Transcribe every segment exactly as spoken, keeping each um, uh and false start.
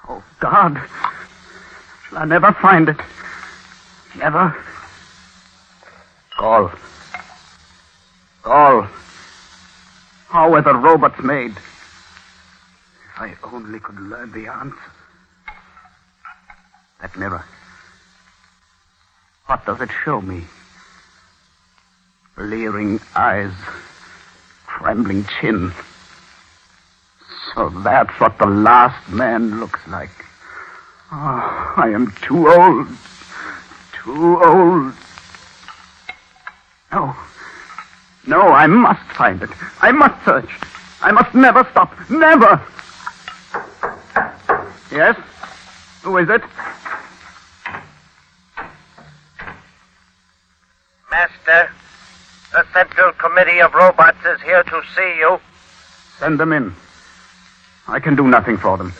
Oh, God. Shall I never find it? Never. Gall. Gall. How are the robots made? If I only could learn the answer. That mirror. What does it show me? Leering eyes. Trembling chin. So that's what the last man looks like. Oh, I am too old. Too old. No. No, I must find it. I must search. I must never stop. Never. Yes? Who is it? Master, the Central Committee of Robots is here to see you. Send them in. I can do nothing for them.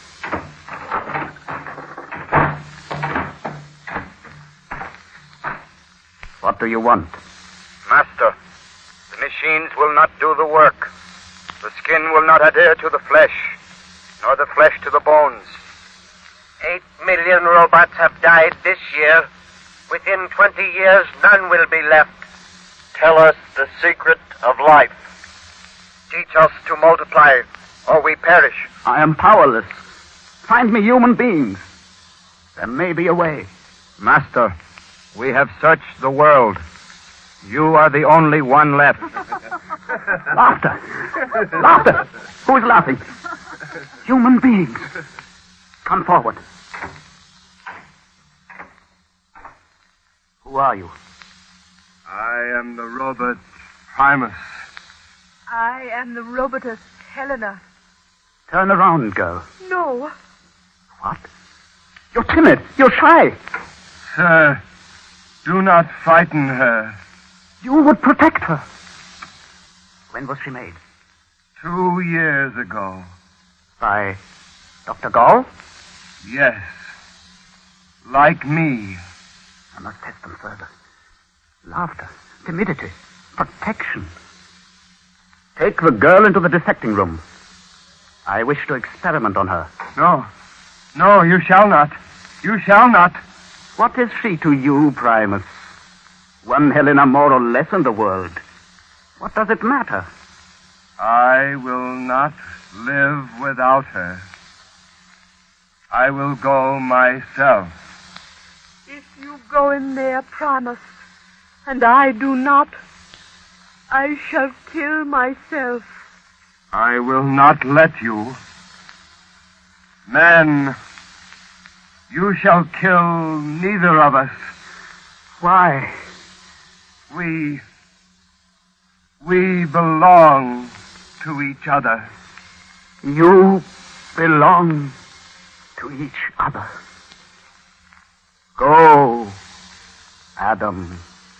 What do you want? Master, the machines will not do the work. The skin will not adhere to the flesh, nor the flesh to the bones. Eight million robots have died this year. Within twenty years, none will be left. Tell us the secret of life. Teach us to multiply, or we perish. I am powerless. Find me human beings. There may be a way. Master, we have searched the world. You are the only one left. Laughter. Laughter. Who is laughing? Human beings. Come forward. Who are you? I am the robot Primus. I am the robotess Helena. Turn around, girl. No. What? You're timid. You're shy. Sir, do not frighten her. You would protect her. When was she made? Two years ago. By Doctor Gall? Yes. Like me. I must test them further. Laughter, timidity, protection. Take the girl into the dissecting room. I wish to experiment on her. No. No, you shall not. You shall not. What is she to you, Primus? One Helena more or less in the world. What does it matter? I will not live without her. I will go myself. If you go in there, Primus, and I do not, I shall kill myself. I will not let you. Man, you shall kill neither of us. Why? We... we belong to each other. You belong to each other. Go, Adam.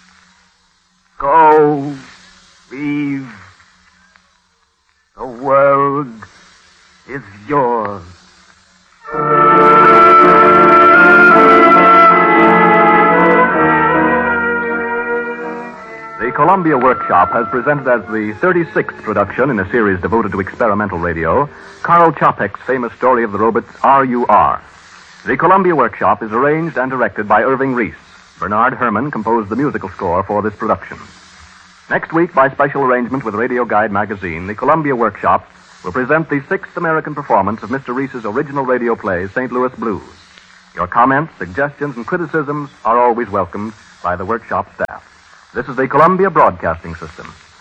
Go, Eve. The world is yours. The Columbia Workshop has presented as the thirty-sixth production in a series devoted to experimental radio, Karl Čapek's famous story of the robots R U R. The Columbia Workshop is arranged and directed by Irving Reese. Bernard Herrmann composed the musical score for this production. Next week, by special arrangement with Radio Guide magazine, the Columbia Workshop will present the sixth American performance of Mister Reese's original radio play, Saint Louis Blues. Your comments, suggestions, and criticisms are always welcomed by the Workshop staff. This is the Columbia Broadcasting System.